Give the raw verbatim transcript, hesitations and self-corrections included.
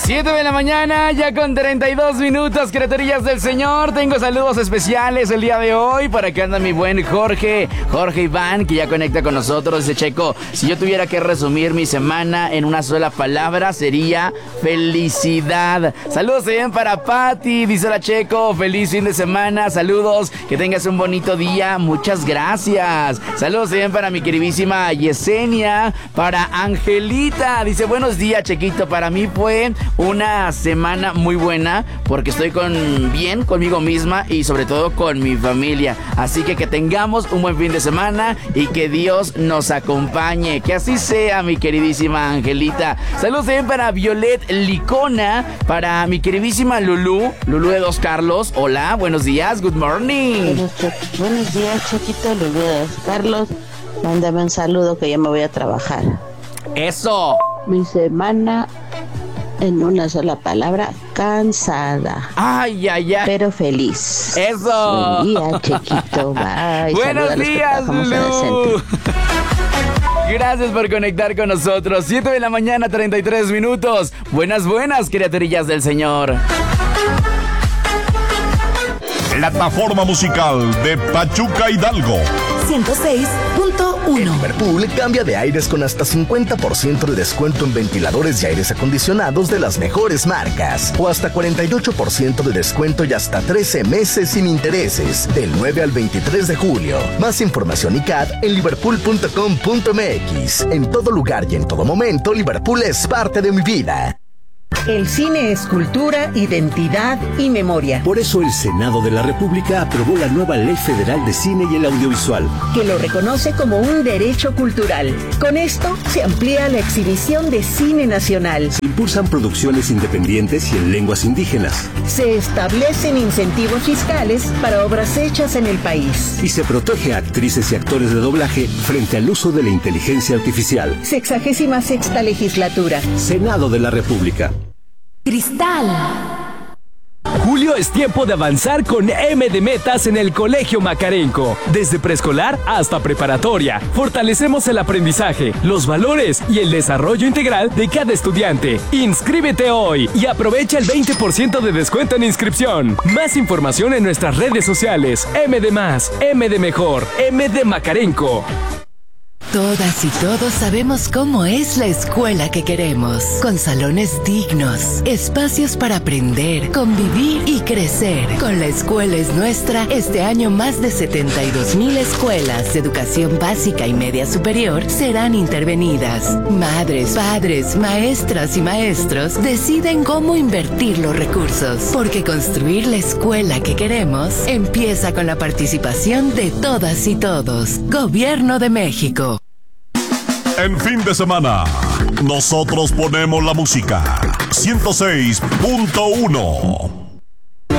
siete de la mañana, ya con treinta y dos minutos, criaturillas del Señor. Tengo saludos especiales el día de hoy. Por acá anda mi buen Jorge, Jorge Iván, que ya conecta con nosotros. Dice: Checo, si yo tuviera que resumir mi semana en una sola palabra, sería felicidad. Saludos también para Patti. Dice: hola Checo, feliz fin de semana. Saludos, que tengas un bonito día. Muchas gracias. Saludos también para mi queridísima Yesenia, para Angelita. Dice: buenos días, Chequito. Para mí fue una semana muy buena porque estoy con bien conmigo misma y sobre todo con mi familia. Así que que tengamos un buen fin de semana y que Dios nos acompañe. Que así sea, mi queridísima Angelita. Saludos también para Violet Licona, para mi queridísima Lulú, Lulú de Dos Carlos. Hola, buenos días, good morning. Buenos, buenos días, Chequito, Lulú de Dos Carlos. Mándame un saludo que ya me voy a trabajar. Eso. Mi semana, en una sola palabra, cansada. Ay, ay, ay. Pero feliz. Eso. Buen día, Chequito. Bye. Buenos días, Lu. Gracias por conectar con nosotros. siete de la mañana, treinta y tres minutos. Buenas, buenas, criaturillas del Señor. Plataforma musical de Pachuca Hidalgo. ciento seis punto uno. En Liverpool cambia de aires con hasta cincuenta por ciento de descuento en ventiladores y aires acondicionados de las mejores marcas. O hasta cuarenta y ocho por ciento de descuento y hasta trece meses sin intereses. Del nueve al veintitrés de julio. Más información y C A D en liverpool punto com punto m x. En todo lugar y en todo momento, Liverpool es parte de mi vida. El cine es cultura, identidad y memoria. Por eso el Senado de la República aprobó la nueva Ley Federal de Cine y el Audiovisual, que lo reconoce como un derecho cultural. Con esto se amplía la exhibición de cine nacional. Se impulsan producciones independientes y en lenguas indígenas. Se establecen incentivos fiscales para obras hechas en el país. Y se protege a actrices y actores de doblaje frente al uso de la inteligencia artificial. Sexagésima sexta legislatura. Senado de la República. Cristal. Julio es tiempo de avanzar con M de Metas en el Colegio Macarenco. Desde preescolar hasta preparatoria, fortalecemos el aprendizaje, los valores y el desarrollo integral de cada estudiante. Inscríbete hoy y aprovecha el veinte por ciento de descuento en inscripción. Más información en nuestras redes sociales. M de Más, M de Mejor, M de Macarenco. Todas y todos sabemos cómo es la escuela que queremos, con salones dignos, espacios para aprender, convivir y crecer. Con La Escuela es Nuestra, este año más de setenta y dos mil escuelas de educación básica y media superior serán intervenidas. Madres, padres, maestras y maestros deciden cómo invertir los recursos, porque construir la escuela que queremos empieza con la participación de todas y todos. Gobierno de México. En fin de semana, nosotros ponemos la música. ciento seis punto uno.